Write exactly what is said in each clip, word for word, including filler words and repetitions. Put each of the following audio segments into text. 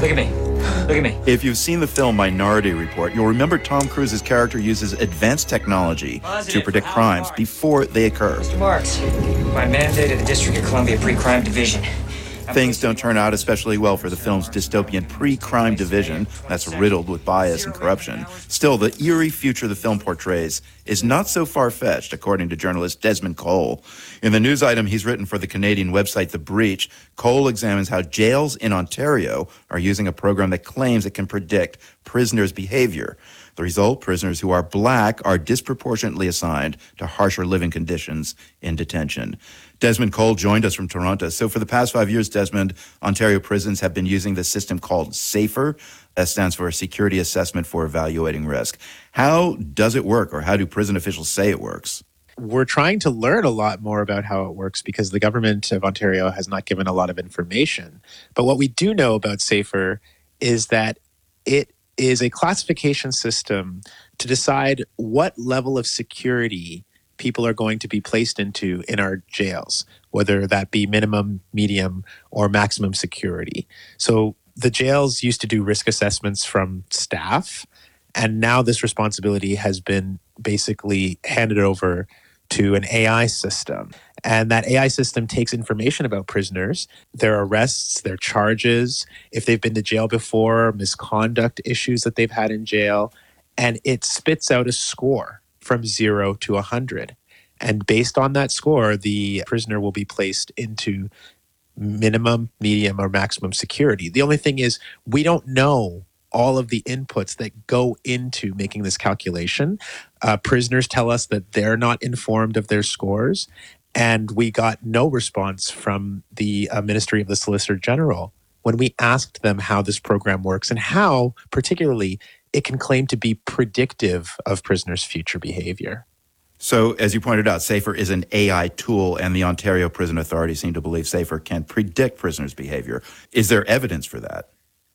Look at me. Look at me. If you've seen the film Minority Report, you'll remember Tom Cruise's character uses advanced technology Positive to predict for crimes Marks. before they occur. Mister Marks, by mandate of the District of Columbia Pre-Crime Division. Things don't turn out especially well for the film's dystopian pre-crime division that's riddled with bias and corruption. Still, the eerie future the film portrays is not so far-fetched, according to journalist Desmond Cole. In the news item he's written for the Canadian website The Breach, Cole examines how jails in Ontario are using a program that claims it can predict prisoners' behavior. The result, prisoners who are black are disproportionately assigned to harsher living conditions in detention. Desmond Cole joined us from Toronto. So for the past five years, Desmond, Ontario prisons have been using the system called SAFER. That stands for Security Assessment for Evaluating Risk. How does it work, or how do prison officials say it works? We're trying to learn a lot more about how it works because the government of Ontario has not given a lot of information. But what we do know about SAFER is that it is a classification system to decide what level of security people are going to be placed into in our jails, whether that be minimum, medium, or maximum security. So the jails used to do risk assessments from staff, and now this responsibility has been basically handed over to an A I system. And that A I system takes information about prisoners, their arrests, their charges, if they've been to jail before, misconduct issues that they've had in jail, and it spits out a score from zero to one hundred. And based on that score, the prisoner will be placed into minimum, medium, or maximum security. The only thing is we don't know all of the inputs that go into making this calculation. Uh, prisoners tell us that they're not informed of their scores, and we got no response from the uh, Ministry of the Solicitor General when we asked them how this program works and how, particularly, it can claim to be predictive of prisoners' future behavior. So, as you pointed out, SAFER is an A I tool, and the Ontario Prison Authority seem to believe SAFER can predict prisoners' behavior. Is there evidence for that?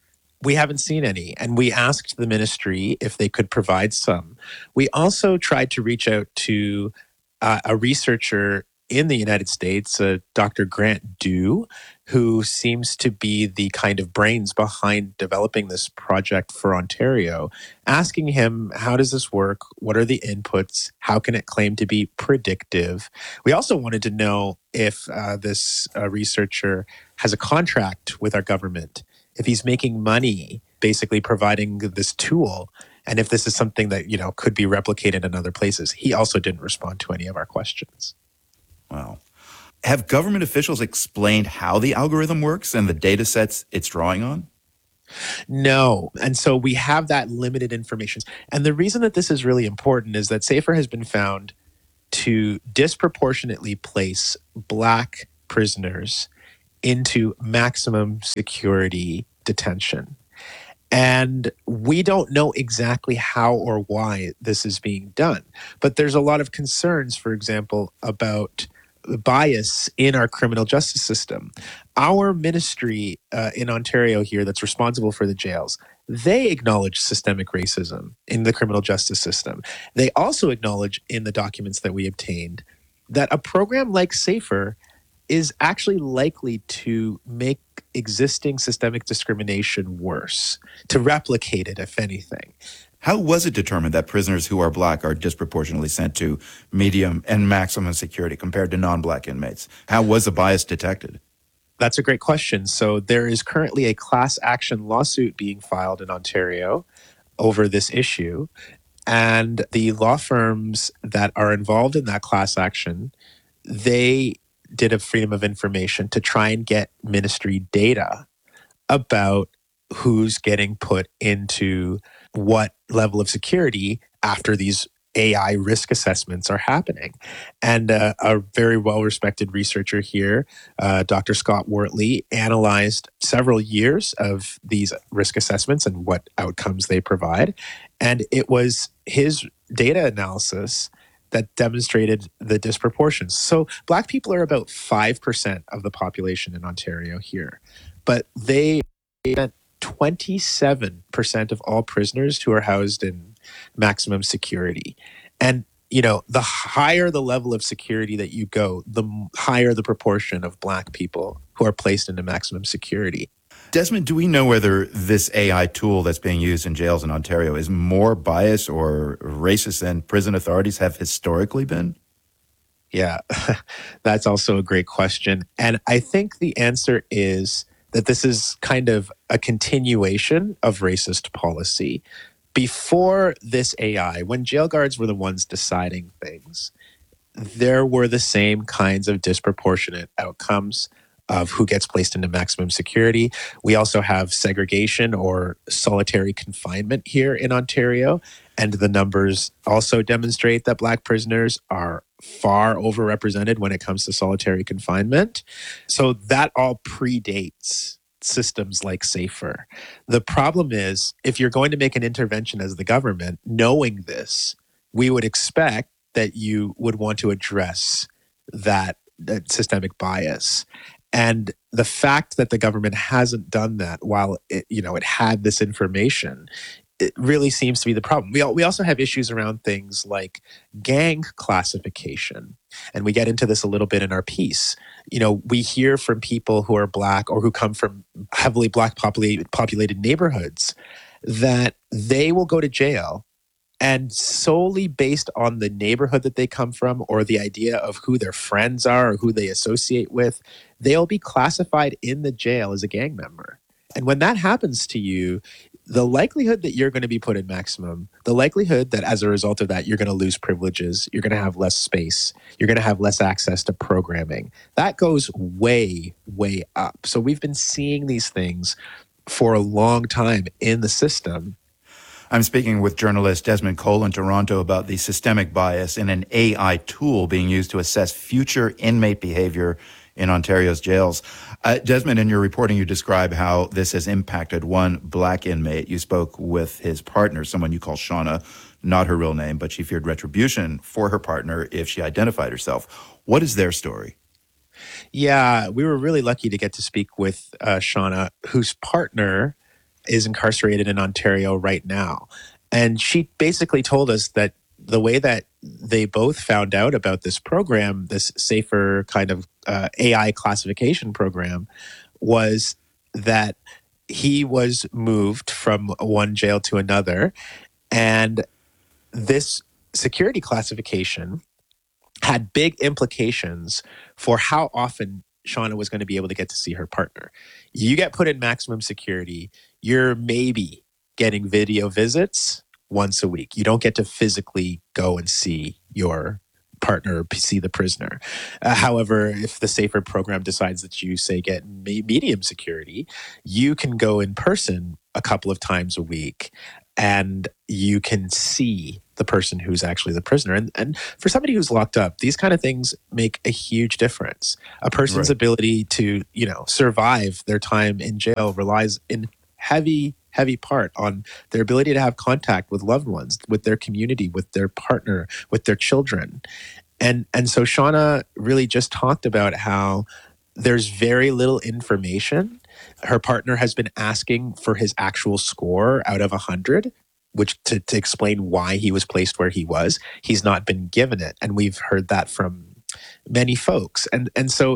We haven't seen any, and we asked the ministry if they could provide some. We also tried to reach out to uh, a researcher in the United States, uh, Doctor Grant Dew, who seems to be the kind of brains behind developing this project for Ontario, asking him, how does this work? What are the inputs? How can it claim to be predictive? We also wanted to know if uh, this uh, researcher has a contract with our government, if he's making money basically providing this tool, and if this is something that, you know, could be replicated in other places. He also didn't respond to any of our questions. Wow. Have government officials explained how the algorithm works and the data sets it's drawing on? No. And so we have that limited information. And the reason that this is really important is that SAFER has been found to disproportionately place Black prisoners into maximum security detention. And we don't know exactly how or why this is being done. But there's a lot of concerns, for example, about bias in our criminal justice system. Our ministry uh, in Ontario here that's responsible for the jails, they acknowledge systemic racism in the criminal justice system. They also acknowledge in the documents that we obtained that a program like SAFER is actually likely to make existing systemic discrimination worse, to replicate it, if anything. How was it determined that prisoners who are Black are disproportionately sent to medium and maximum security compared to non-Black inmates? How was the bias detected? That's a great question. So there is currently a class action lawsuit being filed in Ontario over this issue. And the law firms that are involved in that class action, they did a freedom of information to try and get ministry data about who's getting put into what level of security after these A I risk assessments are happening. And uh, a very well-respected researcher here, uh, Doctor Scott Wortley, analyzed several years of these risk assessments and what outcomes they provide. And it was his data analysis that demonstrated the disproportions. So Black people are about five percent of the population in Ontario here, but they spent twenty-seven percent of all prisoners who are housed in maximum security. And, you know, the higher the level of security that you go, the higher the proportion of Black people who are placed into maximum security. Desmond, do we know whether this A I tool that's being used in jails in Ontario is more biased or racist than prison authorities have historically been? Yeah, that's also a great question. And I think the answer is that this is kind of a continuation of racist policy. Before this A I, when jail guards were the ones deciding things, there were the same kinds of disproportionate outcomes of who gets placed into maximum security. We also have segregation or solitary confinement here in Ontario. And the numbers also demonstrate that Black prisoners are far overrepresented when it comes to solitary confinement. So that all predates systems like SAFER. The problem is, if you're going to make an intervention as the government, knowing this, we would expect that you would want to address that, that systemic bias. And the fact that the government hasn't done that while it, you know, it had this information, it really seems to be the problem. We, we also have issues around things like gang classification. And we get into this a little bit in our piece. You know, we hear from people who are Black or who come from heavily Black populated, populated neighborhoods that they will go to jail, and solely based on the neighborhood that they come from or the idea of who their friends are or who they associate with, they'll be classified in the jail as a gang member. And when that happens to you, the likelihood that you're going to be put in maximum, the likelihood that as a result of that, you're going to lose privileges, you're going to have less space, you're going to have less access to programming, that goes way, way up. So we've been seeing these things for a long time in the system. I'm speaking with journalist Desmond Cole in Toronto about the systemic bias in an A I tool being used to assess future inmate behavior in Ontario's jails. Uh, Desmond, in your reporting, you describe how this has impacted one Black inmate. You spoke with his partner, someone you call Shauna, not her real name, but she feared retribution for her partner if she identified herself. What is their story? Yeah, we were really lucky to get to speak with uh, Shauna, whose partner is incarcerated in Ontario right now. And she basically told us that the way that they both found out about this program, this SAFER kind of uh, A I classification program, was that he was moved from one jail to another. And this security classification had big implications for how often Shauna was going to be able to get to see her partner. You get put in maximum security, you're maybe getting video visits once a week. You don't get to physically go and see your partner, see the prisoner. Uh, however, if the SAFER program decides that you, say, get me- medium security, you can go in person a couple of times a week and you can see the person who's actually the prisoner. And, and for somebody who's locked up, these kind of things make a huge difference. A person's Right. ability to, you know, survive their time in jail relies in heavy, heavy part on their ability to have contact with loved ones, with their community, with their partner, with their children. And, and so Shauna really just talked about how there's very little information. Her partner has been asking for his actual score out of one hundred, which to, to explain why he was placed where he was. He's not been given it. And we've heard that from many folks. And, and so